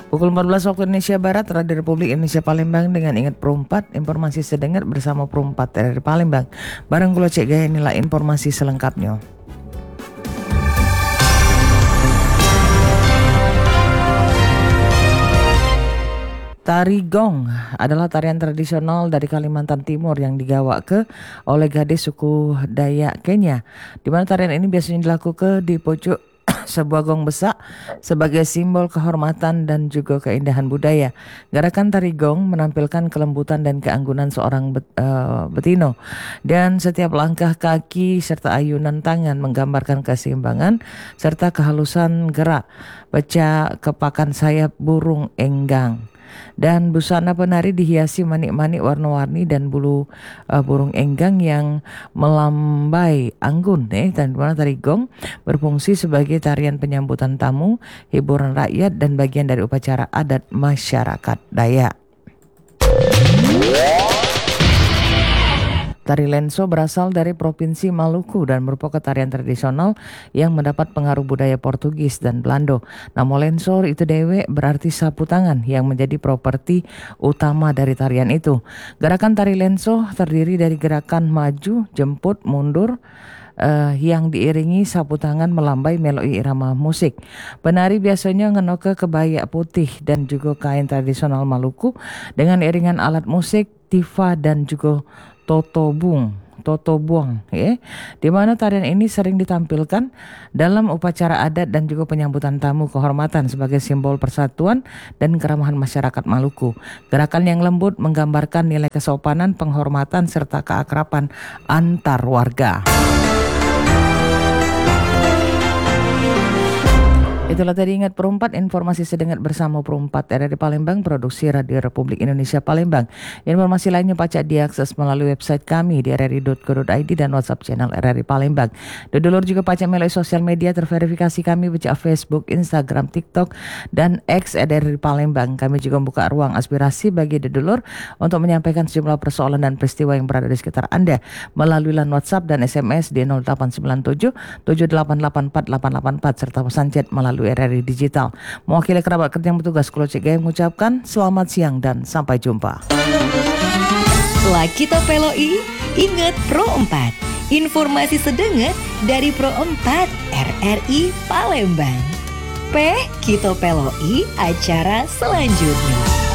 Pukul 14 waktu Indonesia Barat, Radio Republik Indonesia Palembang dengan Ingat Perumpat, informasi sedengar bersama Perumpat dari Palembang. Bareng Kulo Cek Gaya, inilah informasi selengkapnya. Tari Gong adalah tarian tradisional dari Kalimantan Timur yang digawake oleh gadis suku Dayak Kenya, di mana tarian ini biasanya dilakukan di pojok sebuah gong besak sebagai simbol kehormatan dan juga keindahan budaya. Gerakan tari gong menampilkan kelembutan dan keanggunan seorang betino, dan setiap langkah kaki serta ayunan tangan menggambarkan keseimbangan serta kehalusan gerak. Baca kepakan sayap burung enggang. Dan busana penari dihiasi manik-manik warna-warni dan bulu burung enggang yang melambai anggun. Dan dimana tari gong berfungsi sebagai tarian penyambutan tamu, hiburan rakyat, dan bagian dari upacara adat masyarakat Dayak. Tari Lenso berasal dari Provinsi Maluku dan merupakan tarian tradisional yang mendapat pengaruh budaya Portugis dan Belanda. Nama Lenso itu dewe berarti sapu tangan yang menjadi properti utama dari tarian itu. Gerakan tari Lenso terdiri dari gerakan maju, jemput, mundur, yang diiringi sapu tangan melambai melodi irama musik. Penari biasanya ngenoke kebaya putih dan juga kain tradisional Maluku dengan iringan alat musik, tifa, dan juga totobuang, ya. Di mana tarian ini sering ditampilkan dalam upacara adat dan juga penyambutan tamu kehormatan sebagai simbol persatuan dan keramahan masyarakat Maluku. Gerakan yang lembut menggambarkan nilai kesopanan, penghormatan, serta keakraban antar warga. Itulah tadi Ingat Perumpat, informasi sedengar bersama Perumpat RRI Palembang, produksi Radio Republik Indonesia Palembang. Informasi lainnya pacak diakses melalui website kami di rri.co.id dan WhatsApp channel RRI Palembang. Dulur juga pacak melalui sosial media terverifikasi kami pacak Facebook, Instagram, TikTok, dan X RRI Palembang. Kami juga membuka ruang aspirasi bagi dulur untuk menyampaikan sejumlah persoalan dan peristiwa yang berada di sekitar Anda melalui line WhatsApp dan SMS di 0897 7884 884 serta pesan chat melalui RRI Digital. Mewakili kerabat kerja yang bertugas, Kulo Cek Gaya mengucapkan selamat siang dan sampai jumpa. Setelah kita peloi, ingat Pro 4. Informasi sedengat dari Pro 4 RRI Palembang. Kita peloi acara selanjutnya.